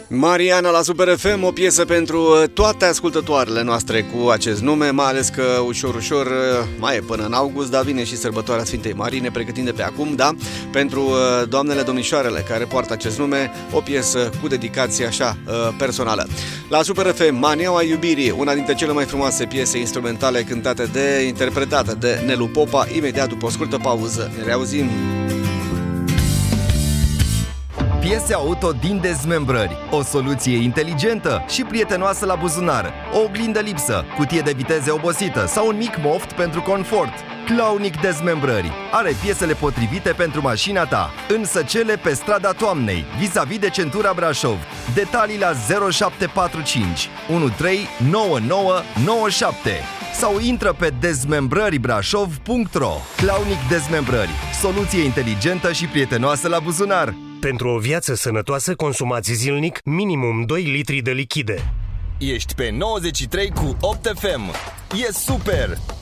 Mariana la Super FM, o piesă pentru toate ascultătoarele noastre cu acest nume, mai ales că ușor mai e până în august, dar vine și sărbătoarea Sfintei Marii, ne pregătim de pe acum, da? Pentru doamnele, domnișoarele care poartă acest nume, o piesă cu dedicație așa personală. La Super FM, Maneaua Iubirii, una dintre cele mai frumoase piese instrumentale interpretate de Nelu Popa, imediat după o scurtă pauză. Ne reauzim! Piese auto din dezmembrări, o soluție inteligentă și prietenoasă la buzunar, o oglindă lipsă, cutie de viteze obosită sau un mic moft pentru confort. Claunic Dezmembrări are piesele potrivite pentru mașina ta, însă cele pe strada Toamnei, vis-a-vis de centura Brașov. Detalii la 0745 139997 sau intră pe dezmembrăribrașov.ro. Claunic Dezmembrări, soluție inteligentă și prietenoasă la buzunar. Pentru o viață sănătoasă, consumați zilnic minimum 2 litri de lichide. Ești pe 93 cu 8 FM. E super!